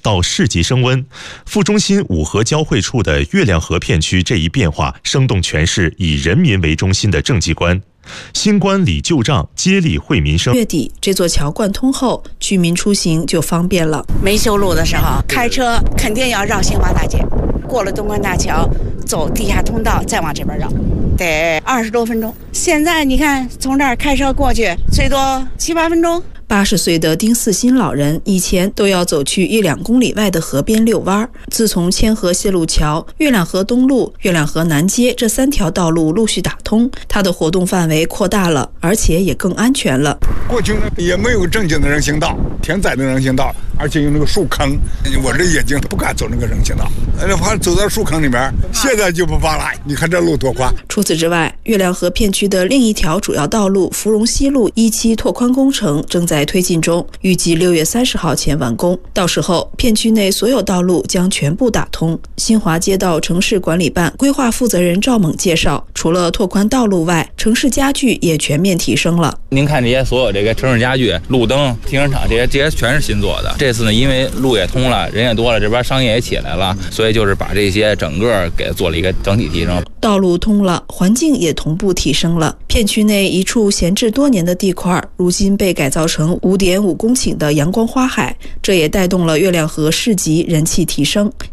到市级升温。副中心五河交汇处的月亮河片区这一变化，生动诠释以人民为中心的政绩观。新官理旧账，接力惠民生。 月底，这座桥贯通后，居民出行就方便了。 没修路的时候，开车肯定要绕新华大街，过了东关大桥，走地下通道，再往这边绕，得20多分钟。现在你看，从这儿开车过去，最多7、8分钟。 80岁的丁四新老人以前都要走去1、2公里外的河边遛弯。自从千河线路桥、月亮河东路、月亮河南街这3条道路陆续打通，他的活动范围扩大了，而且也更安全了。 过去呢也没有正经的人行道，填窄的人行道，而且有那个树坑，我这眼睛不敢走那个人行道，怕走到树坑里面。现在就不怕了，你看这路多宽。 除此之外，月亮河片区的另一条主要道路芙蓉西路1期拓宽工程正在推进中，预计6月30号前完工。到时候，片区内所有道路将全部打通。新华街道城市管理办规划负责人赵猛介绍，除了拓宽道路外，城市家具也全面提升了。 您看这些所有这个城市家具、路灯、停车场，这些全是新做的。这次呢，因为路也通了，人也多了，这边商业也起来了，所以就是把这些整个给做了一个整体提升。 道路通了，环境也同步提升了。片区内一处闲置多年的地块，如今被改造成5.5公顷的阳光花海，这也带动了月亮河市集人气提升。